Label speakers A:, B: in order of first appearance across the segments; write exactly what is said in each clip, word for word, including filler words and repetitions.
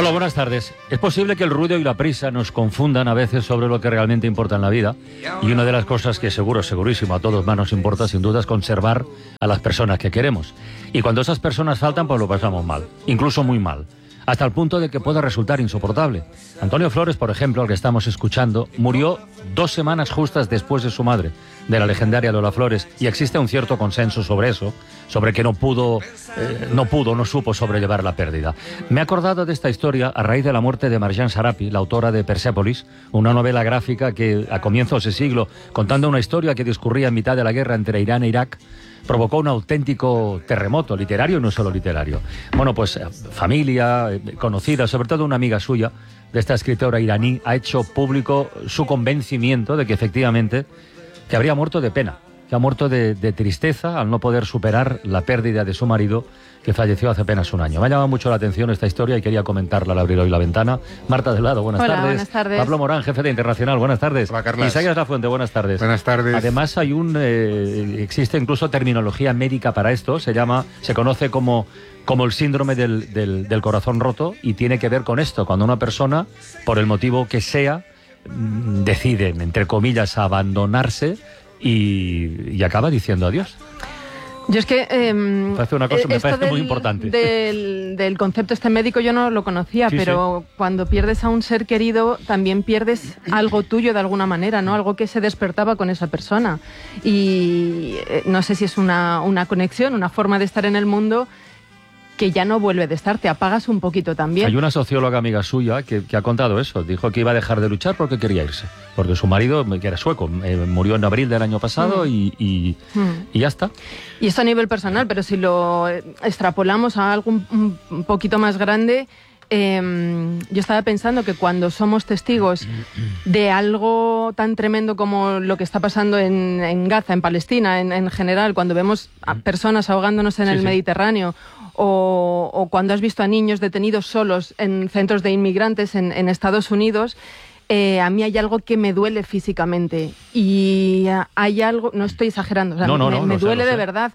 A: Hola, buenas tardes. Es posible que el ruido y la prisa nos confundan a veces sobre lo que realmente importa en la vida, y una de las cosas que seguro, segurísimo, a todos más nos importa, sin duda, es conservar a las personas que queremos. Y cuando esas personas faltan, pues lo pasamos mal, incluso muy mal, hasta el punto de que pueda resultar insoportable. Antonio Flores, por ejemplo, al que estamos escuchando, murió dos semanas justas después de su madre, de la legendaria Lola Flores, y existe un cierto consenso sobre eso, sobre que no pudo, eh, no pudo, no supo sobrellevar la pérdida. Me he acordado de esta historia a raíz de la muerte de Marjane Sarapi, la autora de Persépolis, una novela gráfica que a comienzos de siglo, contando una historia que discurría en mitad de la guerra entre Irán e Irak, provocó un auténtico terremoto literario y no solo literario. Bueno, pues familia, conocida, sobre todo una amiga suya, de esta escritora iraní, ha hecho público su convencimiento de que efectivamente que habría muerto de pena, que ha muerto de, de tristeza al no poder superar la pérdida de su marido, que falleció hace apenas un año. Me ha llamado mucho la atención esta historia y quería comentarla al abrir hoy la ventana. Marta Delgado, buenas
B: Hola,
A: tardes.
B: buenas tardes.
A: Pablo Morán, jefe de Internacional, buenas tardes.
C: Hola, Carlas.
A: Isaías Lafuente, buenas tardes.
C: Buenas tardes.
A: Además hay un, eh, existe incluso terminología médica para esto, se llama, se conoce como, como el síndrome del, del, del corazón roto, y tiene que ver con esto, cuando una persona, por el motivo que sea, decide, entre comillas, abandonarse y, y acaba diciendo adiós.
B: Yo es que... Eh,
A: me parece una cosa, me parece
B: del,
A: muy importante.
B: Del, del concepto este médico yo no lo conocía,
A: sí,
B: pero
A: sí.
B: Cuando pierdes a un ser querido también pierdes algo tuyo de alguna manera, ¿no? Algo que se despertaba con esa persona. Y eh, no sé si es una, una conexión, una forma de estar en el mundo que ya no vuelve de estar, te apagas un poquito también.
A: Hay una socióloga amiga suya que, que ha contado eso, dijo que iba a dejar de luchar porque quería irse, porque su marido, que era sueco, eh, murió en abril del año pasado mm. y, y, mm. y ya está.
B: Y esto a nivel personal, pero si lo extrapolamos a algo un, un poquito más grande, eh, yo estaba pensando que cuando somos testigos de algo tan tremendo como lo que está pasando en, en Gaza, en Palestina, en, en general, cuando vemos a personas ahogándonos en sí, el sí. Mediterráneo, O, o cuando has visto a niños detenidos solos en centros de inmigrantes en, en Estados Unidos, eh, a mí hay algo que me duele físicamente. Y hay algo, no estoy exagerando, o sea,
A: no, no,
B: me,
A: no,
B: me
A: no
B: duele
A: sé,
B: de
A: sé.
B: verdad.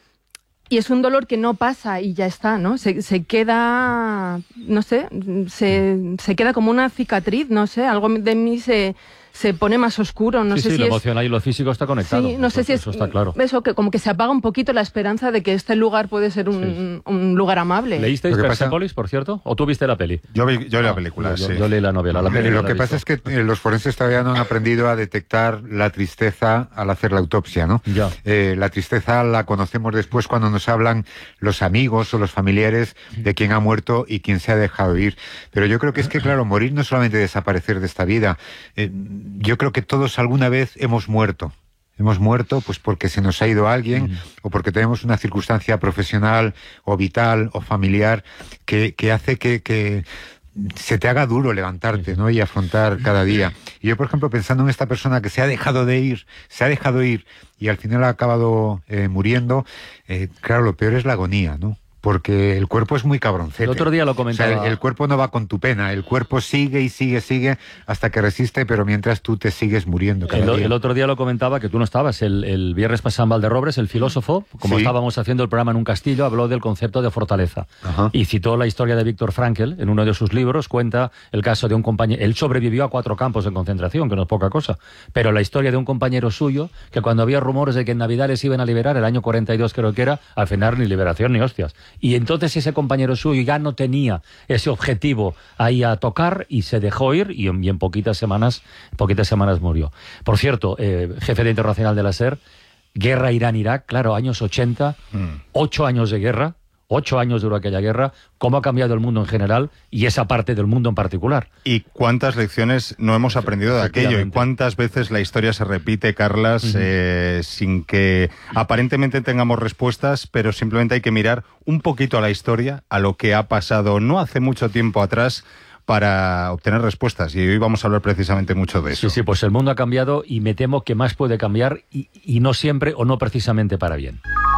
B: Y es un dolor que no pasa y ya está, ¿no? Se, se queda, no sé, se, se queda como una cicatriz, no sé, algo de mí se... se pone más oscuro, no
A: sí,
B: sé
A: sí,
B: si
A: lo
B: es...
A: emocional y lo físico está conectado.
B: Sí, no
A: eso,
B: sé si es...
A: Eso está claro.
B: Eso, que como que se apaga un poquito la esperanza de que este lugar puede ser un, sí. un lugar amable.
A: ¿Leísteis Persépolis,
C: pasa...
A: por cierto? ¿O tú viste la peli?
C: Yo vi, yo vi
A: ah,
C: la película,
A: yo,
C: sí.
A: Yo leí la novela, la peli
C: Lo
A: no
C: que
A: la
C: pasa
A: visto.
C: es que eh, los forenses todavía no han aprendido a detectar la tristeza al hacer la autopsia, ¿no?
A: Ya.
C: Eh, la tristeza la conocemos después cuando nos hablan los amigos o los familiares de quién ha muerto y quién se ha dejado ir. Pero yo creo que es que, claro, morir no es solamente desaparecer de esta vida. Eh, yo creo que todos alguna vez hemos muerto. Hemos muerto pues porque se nos ha ido alguien mm. o porque tenemos una circunstancia profesional o vital o familiar que, que hace que, que se te haga duro levantarte, ¿no? Y afrontar cada día. Y yo, por ejemplo, pensando en esta persona que se ha dejado de ir, se ha dejado ir y al final ha acabado eh, muriendo, eh, claro, lo peor es la agonía, ¿no? Porque el cuerpo es muy cabroncete.
A: El otro día lo comentaba.
C: O sea, el, el cuerpo no va con tu pena, el cuerpo sigue y sigue, sigue hasta que resiste, pero mientras tú te sigues muriendo cada
A: el,
C: día.
A: El otro día lo comentaba, que tú no estabas, el, el viernes pasado en Valderrobres, el filósofo, como sí. estábamos haciendo el programa en un castillo, habló del concepto de fortaleza. Ajá. Y citó la historia de Viktor Frankl, en uno de sus libros, cuenta el caso de un compañero. Él sobrevivió a cuatro campos de concentración, que no es poca cosa, pero la historia de un compañero suyo, que cuando había rumores de que en Navidad les iban a liberar, el año cuarenta y dos creo que era, al final ni liberación ni hostias. Y entonces ese compañero suyo ya no tenía ese objetivo ahí a tocar y se dejó ir y en, y en poquitas semanas poquitas semanas murió. Por cierto, eh, jefe de Internacional de la SER, guerra Irán-Irak, claro, años ochenta, mm. ocho años de guerra, ocho años duró aquella guerra, cómo ha cambiado el mundo en general y esa parte del mundo en particular.
D: Y cuántas lecciones no hemos aprendido de aquello y cuántas veces la historia se repite, Carlas, uh-huh. eh, sin que aparentemente tengamos respuestas, pero simplemente hay que mirar un poquito a la historia, a lo que ha pasado no hace mucho tiempo atrás, para obtener respuestas, y hoy vamos a hablar precisamente mucho de eso.
A: Sí, sí, pues el mundo ha cambiado y me temo que más puede cambiar y, y no siempre o no precisamente para bien.